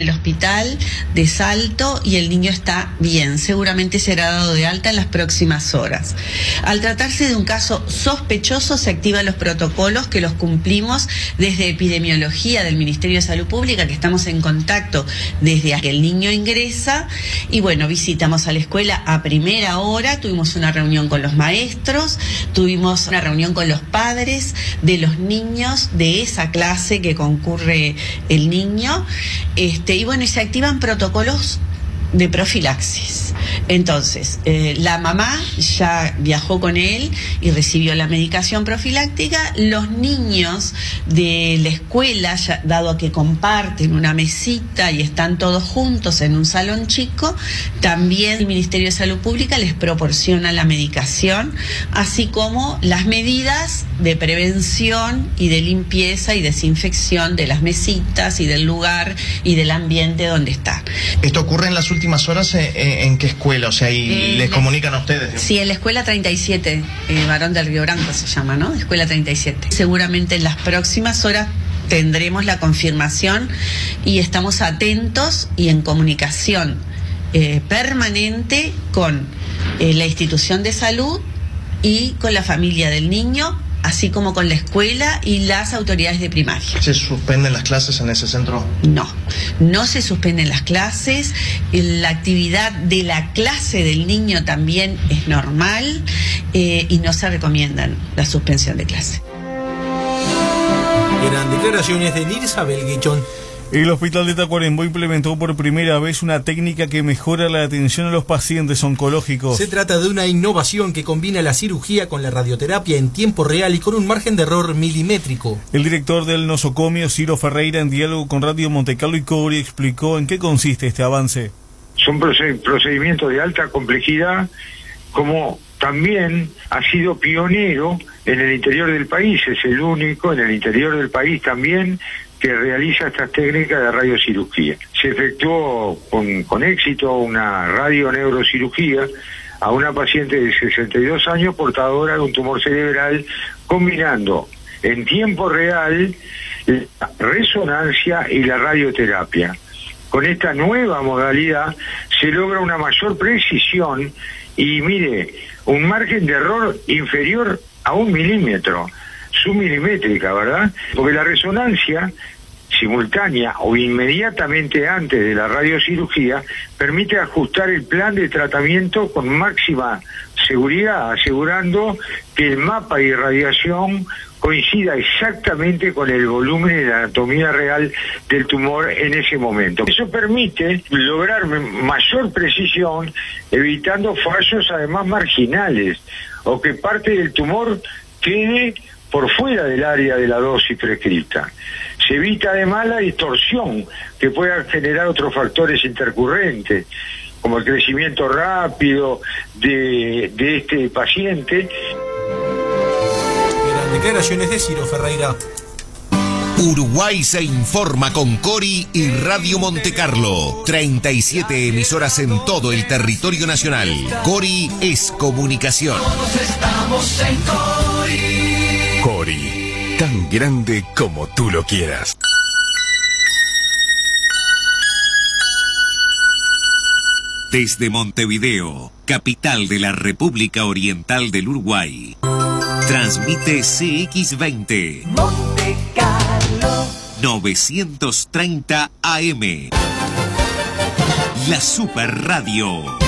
el hospital de Salto y el niño está bien, seguramente será dado de alta en las próximas horas. Al tratarse de un caso sospechoso, se activan los protocolos que los cumplimos desde epidemiología del Ministerio de Salud Pública, que estamos en contacto desde que el niño ingresa, y bueno, visitamos a la escuela a primera hora, tuvimos una reunión con los maestros, tuvimos una reunión con los padres de los niños de esa clase que concurre el niño, y bueno, y se activan protocolos de profilaxis. Entonces, la mamá ya viajó con él y recibió la medicación profiláctica. Los niños de la escuela, ya, dado que comparten una mesita y están todos juntos en un salón chico, también el Ministerio de Salud Pública les proporciona la medicación, así como las medidas de prevención y de limpieza y desinfección de las mesitas y del lugar y del ambiente donde están. ¿Esto ocurre en las últimas horas? ¿En qué escuela? O sea, ¿y les comunican a ustedes? Sí, en la escuela 37, Barón del Río Branco se llama, ¿no? Escuela 37. Seguramente en las próximas horas tendremos la confirmación y estamos atentos y en comunicación permanente con la institución de salud y con la familia del niño, así como con la escuela y las autoridades de primaria. ¿Se suspenden las clases en ese centro? No se suspenden las clases. La actividad de la clase del niño también es normal y no se recomiendan la suspensión de clase. Eran declaraciones de Nirsa Belguichón. El Hospital de Tacuarembó implementó por primera vez una técnica que mejora la atención a los pacientes oncológicos. Se trata de una innovación que combina la cirugía con la radioterapia en tiempo real y con un margen de error milimétrico. El director del nosocomio, Ciro Ferreira, en diálogo con Radio Montecarlo y Cori, explicó en qué consiste este avance. Son procedimientos de alta complejidad, como también ha sido pionero en el interior del país, es el único en el interior del país también que realiza estas técnicas de radiocirugía. Se efectuó con éxito una radioneurocirugía a una paciente de 62 años portadora de un tumor cerebral, combinando en tiempo real la resonancia y la radioterapia. Con esta nueva modalidad se logra una mayor precisión y, mire, un margen de error inferior a 1 milímetro. Submilimétrica, ¿verdad? Porque la resonancia simultánea o inmediatamente antes de la radiocirugía permite ajustar el plan de tratamiento con máxima seguridad, asegurando que el mapa de irradiación coincida exactamente con el volumen y la anatomía real del tumor en ese momento. Eso permite lograr mayor precisión, evitando fallos además marginales, o que parte del tumor quede por fuera del área de la dosis prescrita. Se evita además la distorsión que pueda generar otros factores intercurrentes, como el crecimiento rápido de este paciente. Eran declaraciones de Ciro Ferreira. Uruguay se informa con Cori y Radio Montecarlo. 37 emisoras en todo el territorio nacional. Cori es comunicación. Todos estamos en Cori. Cori, tan grande como tú lo quieras. Desde Montevideo, capital de la República Oriental del Uruguay, transmite CX20 Monte Carlo 930 AM, la Super Radio.